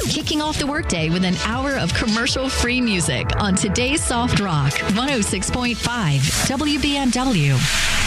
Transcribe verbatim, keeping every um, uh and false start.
Kicking off the workday with an hour of commercial-free music on today's Soft Rock one oh six point five W B N W.